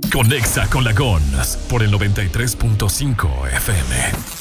Conexa con la GONS por el 93.5 FM.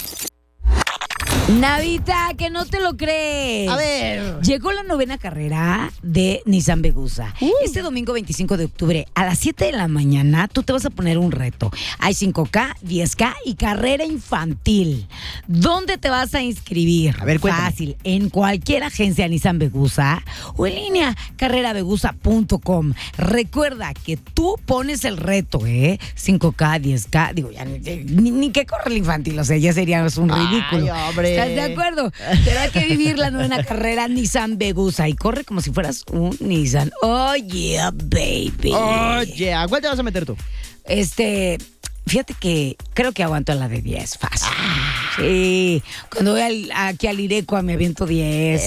Navita, que no te lo crees. A ver. Llegó la 9ª carrera de Nissan Vegusa. Este domingo 25 de octubre a las 7 de la mañana tú te vas a poner un reto. Hay 5K, 10K y carrera infantil. ¿Dónde te vas a inscribir? A ver, cuéntame. Fácil, en cualquier agencia Nissan Vegusa o en línea carreravegusa.com. Recuerda que tú pones el reto, 5K, 10K. Digo, ya ni que corre el infantil, o sea, ya sería un ridículo. Ay, hombre. ¿Estás de acuerdo? Tendrás que vivir la 9ª carrera Nissan Vegusa y corre como si fueras un Nissan. Oh, yeah, baby. Oye, ¿a cuál te vas a meter tú? Fíjate que creo que aguanto la de 10, fácil. Sí, cuando voy aquí al Irecua me aviento 10.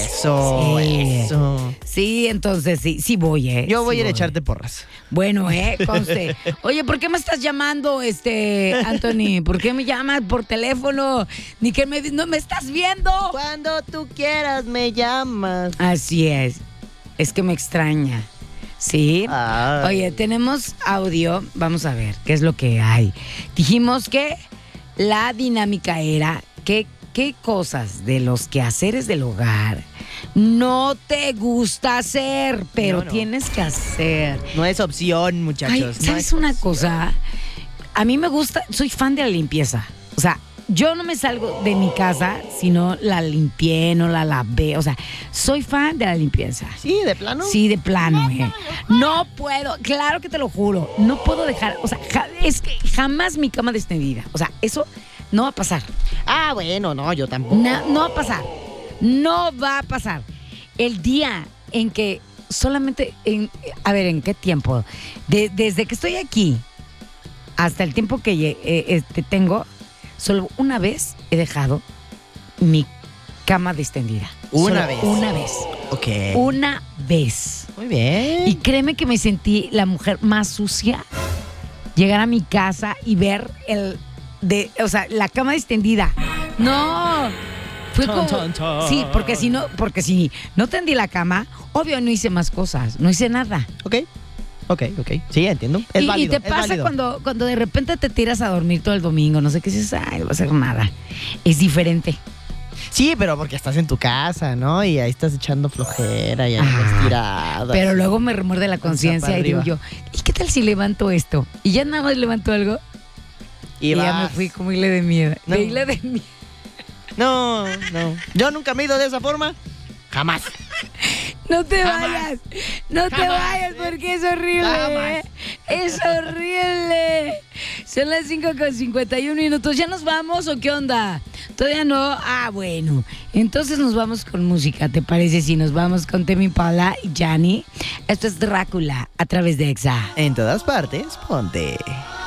Eso. Sí, entonces sí voy, Yo voy sí a ir a echarte porras. Bueno, conste. Oye, ¿por qué me estás llamando, Anthony? ¿Por qué me llamas por teléfono? Ni que no me estás viendo. Cuando tú quieras me llamas. Así es. Es que me extraña. Sí. Ay. Oye, tenemos audio. Vamos a ver qué es lo que hay. Dijimos que la dinámica era qué cosas de los quehaceres del hogar no te gusta hacer, pero No. tienes que hacer. No es opción, muchachos. Ay, no ¿sabes es una opción. cosa? A mí me gusta, soy fan de la limpieza. O sea, yo no me salgo de mi casa si no la limpié, no la lavé. O sea, soy fan de la limpieza. Sí, de plano. Sí, de plano, No puedo, claro que te lo juro, no puedo dejar, o sea, es que jamás mi cama extendida. O sea, eso no va a pasar. Ah, bueno, no, yo tampoco. No va a pasar. No va a pasar. El día en que solamente, a ver, ¿en qué tiempo? Desde que estoy aquí hasta el tiempo que tengo, solo una vez he dejado mi cama extendida. Una Solo vez. Una vez. Ok. Una vez. Muy bien. Y créeme que me sentí la mujer más sucia. Llegar a mi casa y ver la cama extendida. No. Fue Chan, como. chan, chan. Sí, porque si no tendí la cama, obvio no hice más cosas, no hice nada. Ok. Sí, entiendo. Es válido. Y te es pasa válido. cuando de repente te tiras a dormir todo el domingo, no sé qué dices, ay, no va a hacer nada. Es diferente. Sí, pero porque estás en tu casa, ¿no? Y ahí estás echando flojera y ahí estás tirado. Pero luego me remuerde la conciencia y digo yo, ¿y qué tal si levanto esto? Y ya nada más levanto algo y ya me fui como hile de miedo. No. De hile de miedo. No. Yo nunca me he ido de esa forma. Jamás. No te Jamás. vayas, no te Jamás, vayas porque es horrible. Jamás. Es horrible. Son las 5:51. ¿Ya nos vamos o qué onda? ¿Todavía no? Ah, bueno. Entonces nos vamos con música. ¿Te parece si nos vamos con Temi Impala y Yanni? Esto es Drácula a través de Exa. En todas partes, ponte.